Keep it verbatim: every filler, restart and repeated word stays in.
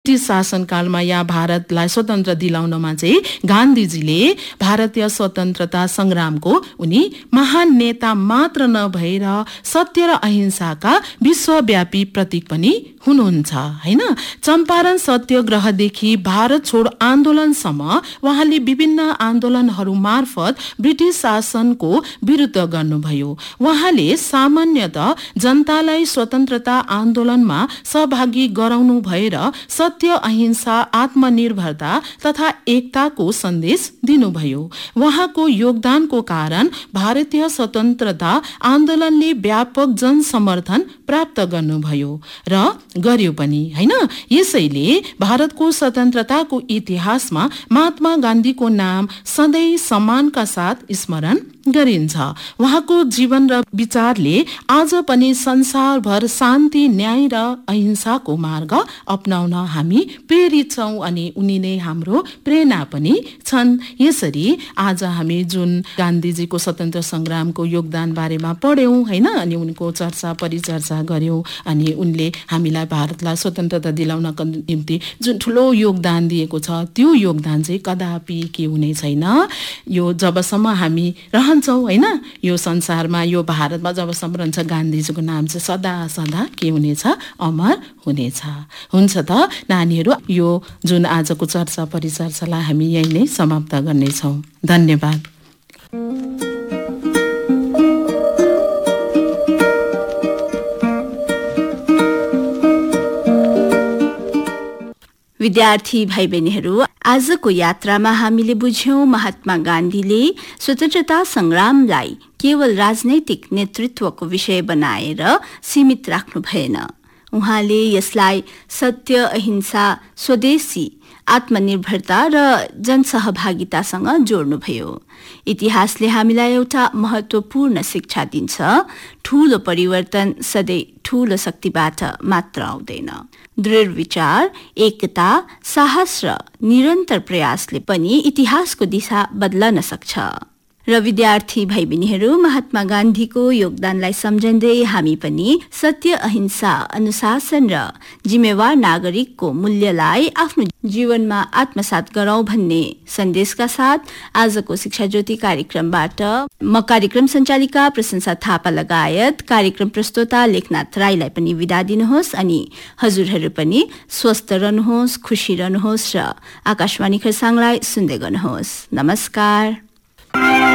British शासनकालमा या भारतलाई स्वतन्त्र दिलाउनमा चाहिँ गान्धीजीले भारतीय स्वतन्त्रता संग्रामको उनी महान नेता मात्र नभएर सत्य र अहिंसाका विश्वव्यापी प्रतीक पनि हुनुहुन्छ हैन। चम्पारण सत्याग्रहदेखि भारत छोड आन्दोलनसम्म उहाँले विभिन्न आन्दोलनहरू मार्फत ब्रिटिस शासनको विरुद्ध गर्नुभयो। उहाँले सामान्यतः जनतालाई स्वतन्त्रता आन्दोलनमा सहभागी गराउनु भएर सत्य अहिंसा आत्मनिर्भरता तथा एकताको सन्देश दिनुभयो। उहाँको योगदानको कारण भारतीय स्वतन्त्रता आन्दोलनले व्यापक जनसमर्थन प्राप्त गर्नुभयो र गर्यो पनि हैन। यसैले भारतको स्वतन्त्रताको इतिहासमा महात्मा गान्धीको नाम सधैँ सम्मानका साथ स्मरण गरिन्छ। उहाँको जीवन र विचारले आज पनि संसारभर शान्ति न्याय र अहिंसाको मार्ग अपनाउन हामी प्रेरित छौं अनि उनी नै हाम्रो प्रेरणा पनि छन्। यसरी आज हामी जुन गान्धीजीको स्वतन्त्र संग्रामको योगदान बारेमा पढ्यौं हैन अनि उनको चर्चा परिचर्चा गर्यौं अनि उनले हामीलाई भारतलाई स्वतन्त्रता दिलाउनको निम्ति जुन ठूलो योगदान दिएको छ त्यो योगदान चाहिँ कदापि के हुने छैन। यो जबसम्म हामी रहन्छौं हैन यो संसारमा यो भारतमा जबसम्म रहन्छ गान्धीजीको नाम चाहिँ सदा सदा के हुनेछ अमर हुनेछ। हुन्छ त नानीहरू यो जुन आजको चर्चा परिचर्चालाई हामी यही नै समाप्त गर्नेछौं। धन्यवाद। विद्यार्थी भाइ बहिनीहरू, आजको यात्रामा हामीले बुझ्यौं महात्मा गान्धीले स्वतन्त्रता संग्रामलाई केवल राजनैतिक नेतृत्वको विषय बनाएर सीमित राख्नु भएन। उहाँले यसलाई सत्य अहिंसा स्वदेशी आत्मनिर्भरता र जनसहभागितासँग जोड्नुभयो। इतिहासले हामीलाई एउटा महत्वपूर्ण शिक्षा दिन्छ, ठूलो परिवर्तन सधैँ ठूलो शक्तिबाट मात्र आउँदैन। दृढ विचार, एकता, साहस र निरन्तर प्रयासले पनि इतिहासको दिशा बदलन सक्छ। र विद्यार्थी भाइ बहिनीहरू, महात्मा गान्धीको योगदानलाई सम्झँदै हामी पनि सत्य अहिंसा अनुशासन र जिम्मेवार नागरिकको मूल्यलाई आफ्नो जीवनमा आत्मसात गरौं भन्ने सन्देशका साथ आजको शिक्षा ज्योति कार्यक्रमबाट म कार्यक्रम सञ्चालिका प्रशंसा थापा लगायत कार्यक्रम प्रस्तोता लेखनाथ राईलाई पनि विदा दिनुहोस् अनि हजुरहरू पनि स्वस्थ रहनुहोस्, खुशी रहनुहोस् र आकाशवाणी खरसाङलाई सुन्दै गर्नुहोस्। नमस्कार।